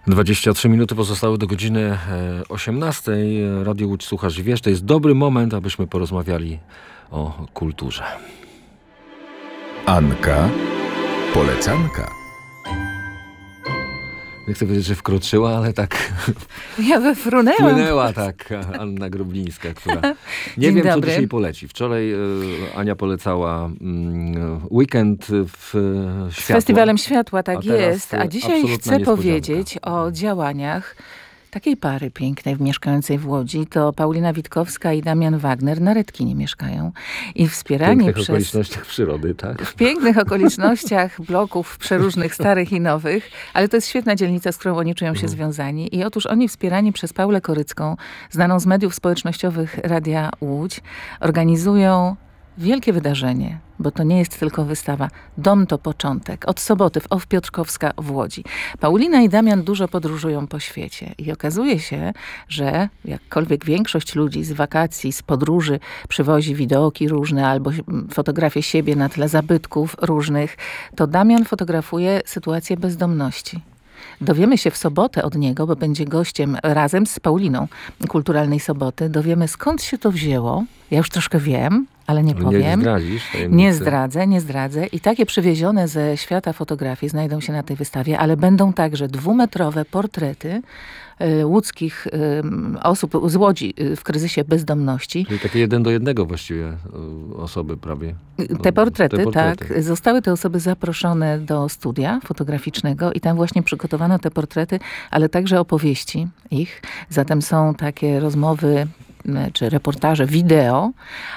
23 minuty pozostały do godziny 18. Radio Łódź Słuchasz i Wiesz. To jest dobry moment, abyśmy porozmawiali o kulturze. Anka Polecanka. Nie chcę powiedzieć, że wkroczyła, ale tak Ja wyfrunęłam. płynęła tak Anna Groblińska, która nie wiem, co dzisiaj poleci. Wczoraj Ania polecała weekend w Z Światło. Festiwalem Światła, tak A teraz, jest. A dzisiaj absolutna chcę niespodzianka. powiedzieć o działaniach takiej pary pięknej, mieszkającej w Łodzi. To Paulina Witkowska i Damian Wagner na Redkinie mieszkają. I W wspierani pięknych przez... okolicznościach przyrody, tak? W pięknych okolicznościach bloków przeróżnych, starych i nowych, ale to jest świetna dzielnica, z którą oni czują się związani. I otóż oni wspierani przez Paulę Korycką, znaną z mediów społecznościowych Radia Łódź, organizują wielkie wydarzenie, bo to nie jest tylko wystawa. Dom to początek. Od soboty w OFF Piotrkowska w Łodzi. Paulina i Damian dużo podróżują po świecie i okazuje się, że jakkolwiek większość ludzi z wakacji, z podróży przywozi wideoki różne albo fotografie siebie na tle zabytków różnych, to Damian fotografuje sytuację bezdomności. Dowiemy się w sobotę od niego, bo będzie gościem razem z Pauliną Kulturalnej Soboty. Dowiemy, skąd się to wzięło. Ja już troszkę wiem, ale nie powiem. Nie zdradzisz tajemnicy. Nie zdradzę. I takie przywiezione ze świata fotografii znajdą się na tej wystawie, ale będą także 2-metrowe portrety łódzkich osób z Łodzi w kryzysie bezdomności. Czyli takie 1:1 właściwie osoby prawie. Te portrety, tak. Zostały te osoby zaproszone do studia fotograficznego i tam właśnie przygotowano te portrety, ale także opowieści ich. Zatem są takie rozmowy czy reportaże wideo,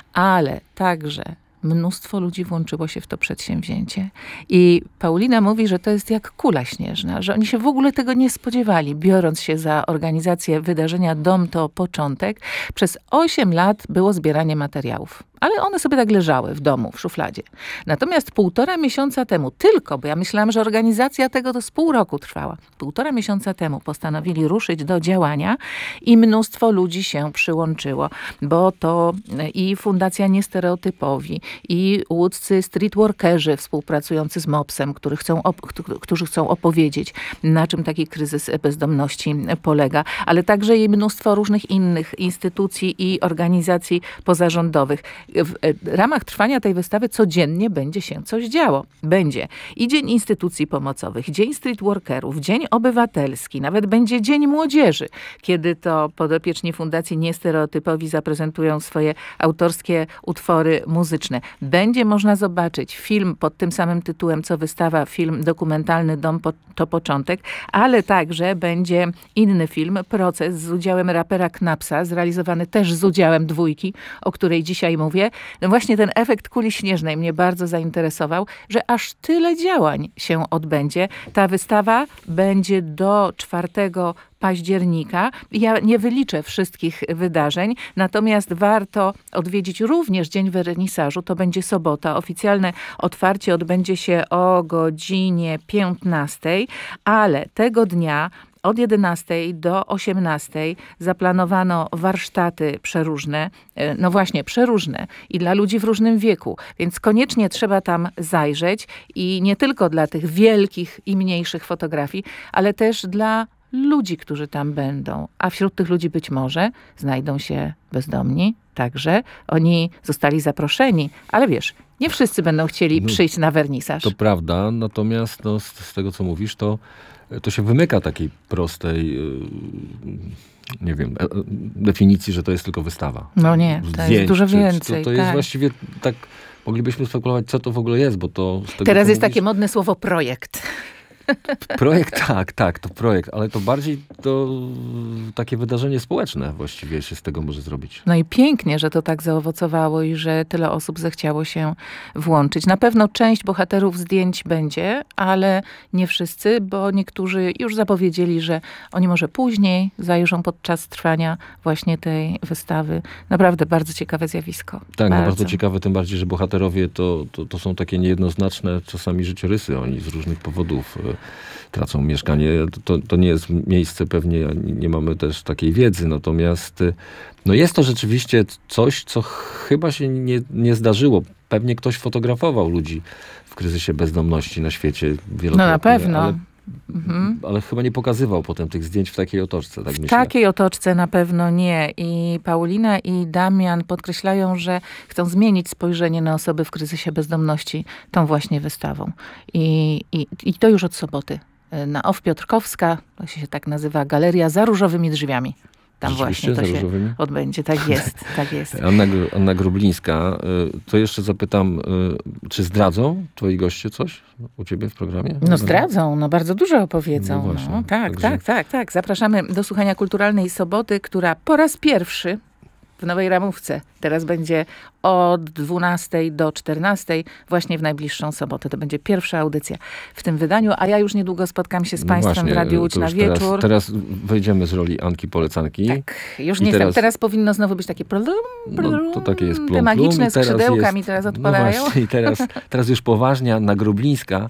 ale także mnóstwo ludzi włączyło się w to przedsięwzięcie. I Paulina mówi, że to jest jak kula śnieżna, że oni się w ogóle tego nie spodziewali, biorąc się za organizację wydarzenia Dom to początek. Przez 8 lat było zbieranie materiałów. Ale one sobie tak leżały w domu, w szufladzie. Natomiast 1,5 miesiąca temu, tylko, bo ja myślałam, że organizacja tego to z pół roku trwała. 1,5 miesiąca temu postanowili ruszyć do działania i mnóstwo ludzi się przyłączyło. Bo to i Fundacja Niestereotypowi, i łódzcy streetworkerzy współpracujący z MOPS-em, którzy chcą opowiedzieć, na czym taki kryzys bezdomności polega. Ale także i mnóstwo różnych innych instytucji i organizacji pozarządowych. W ramach trwania tej wystawy codziennie będzie się coś działo. Będzie i Dzień Instytucji Pomocowych, Dzień Streetworkerów, Dzień Obywatelski, nawet będzie Dzień Młodzieży, kiedy to podopieczni Fundacji Niestereotypowi zaprezentują swoje autorskie utwory muzyczne. Będzie można zobaczyć film pod tym samym tytułem, co wystawa, film dokumentalny Dom to początek, ale także będzie inny film, Proces, z udziałem rapera Knapsa, zrealizowany też z udziałem Dwójki, o której dzisiaj mówię. No właśnie ten efekt kuli śnieżnej mnie bardzo zainteresował, że aż tyle działań się odbędzie. Ta wystawa będzie do 4 października. Ja nie wyliczę wszystkich wydarzeń, natomiast warto odwiedzić również dzień wernisażu. To będzie sobota. Oficjalne otwarcie odbędzie się o godzinie 15, ale tego dnia od 11 do 18 zaplanowano warsztaty przeróżne, no właśnie przeróżne i dla ludzi w różnym wieku, więc koniecznie trzeba tam zajrzeć i nie tylko dla tych wielkich i mniejszych fotografii, ale też dla ludzi, którzy tam będą. A wśród tych ludzi być może znajdą się bezdomni, także oni zostali zaproszeni, ale wiesz, nie wszyscy będą chcieli przyjść na wernisaż. To prawda, natomiast z tego, co mówisz, to się wymyka takiej prostej, nie wiem, definicji, że to jest tylko wystawa. No nie, to jest dużo więcej. To jest właściwie tak, moglibyśmy spekulować, co to w ogóle jest, bo to... Z tego, teraz jest takie modne słowo projekt. Projekt, tak, to projekt, ale to bardziej to takie wydarzenie społeczne właściwie się z tego może zrobić. No i pięknie, że to tak zaowocowało i że tyle osób zechciało się włączyć. Na pewno część bohaterów zdjęć będzie, ale nie wszyscy, bo niektórzy już zapowiedzieli, że oni może później zajrzą podczas trwania właśnie tej wystawy. Naprawdę bardzo ciekawe zjawisko. Tak, bardzo ciekawe, tym bardziej, że bohaterowie to są takie niejednoznaczne czasami życiorysy. Oni z różnych powodów tracą mieszkanie. To nie jest miejsce, pewnie nie mamy też takiej wiedzy, natomiast no jest to rzeczywiście coś, co chyba się nie zdarzyło. Pewnie ktoś fotografował ludzi w kryzysie bezdomności na świecie wielokrotnie. No na pewno. Ale chyba nie pokazywał potem tych zdjęć w takiej otoczce, tak W myślę. takiej otoczce na pewno nie. I Paulina i Damian podkreślają, że chcą zmienić spojrzenie na osoby w kryzysie bezdomności tą właśnie wystawą. I to już od soboty. Na OFF Piotrkowska, to się tak nazywa, Galeria za różowymi drzwiami. Tam właśnie to się odbędzie. Tak jest, tak jest. Anna Grublińska. To jeszcze zapytam, czy zdradzą twoi goście coś u ciebie w programie? No zdradzą, no bardzo dużo opowiedzą. No właśnie, no, tak, także... tak. Zapraszamy do słuchania Kulturalnej Soboty, która po raz pierwszy w Nowej Ramówce. Teraz będzie od 12 do 14, właśnie w najbliższą sobotę. To będzie pierwsza audycja w tym wydaniu, a ja już niedługo spotkam się z Państwem właśnie, w Radiu Łódź na wieczór. Teraz wejdziemy z roli Anki Polecanki. Tak, już nie teraz powinno znowu być takie to takie jest plum, te magiczne plum, skrzydełka mi teraz odpadają. No właśnie, i teraz już poważnie Anna Grublińska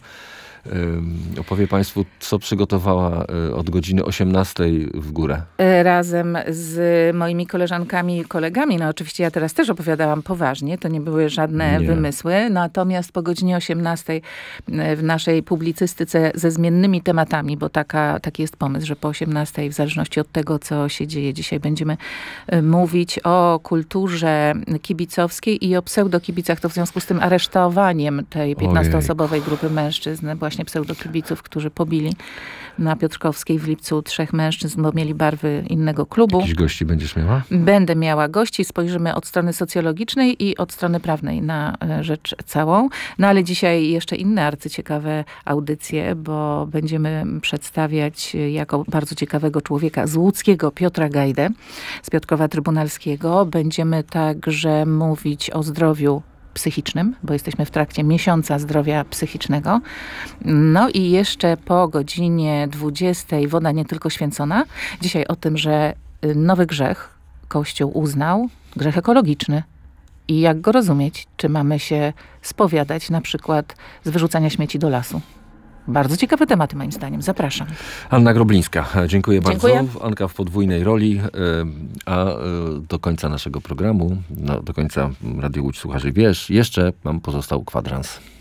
opowie Państwu, co przygotowała od godziny 18 w górę. Razem z moimi koleżankami i kolegami. No oczywiście ja teraz też opowiadałam poważnie, to nie były żadne wymysły. Natomiast po godzinie 18 w naszej publicystyce ze zmiennymi tematami, bo taki jest pomysł, że po 18 w zależności od tego, co się dzieje dzisiaj, będziemy mówić o kulturze kibicowskiej i o pseudokibicach. To w związku z tym aresztowaniem tej 15-osobowej grupy mężczyzn, właśnie pseudokibiców, którzy pobili na Piotrkowskiej w lipcu 3 mężczyzn, bo mieli barwy innego klubu. Jakichś gości będziesz miała? Będę miała gości. Spojrzymy od strony socjologicznej i od strony prawnej na rzecz całą. No ale dzisiaj jeszcze inne arcyciekawe audycje, bo będziemy przedstawiać jako bardzo ciekawego człowieka z łódzkiego Piotra Gajdę z Piotrkowa Trybunalskiego. Będziemy także mówić o zdrowiu psychicznym, bo jesteśmy w trakcie miesiąca zdrowia psychicznego. No i jeszcze po godzinie 20 woda nie tylko święcona. Dzisiaj o tym, że nowy grzech Kościół uznał, grzech ekologiczny. I jak go rozumieć? Czy mamy się spowiadać na przykład z wyrzucania śmieci do lasu? Bardzo ciekawe tematy moim zdaniem. Zapraszam. Anna Groblińska. Dziękuję bardzo. Dziękuję. Anka w podwójnej roli. A do końca naszego programu, do końca Radio Łódź Słuchaczy Wiesz, jeszcze nam pozostał kwadrans.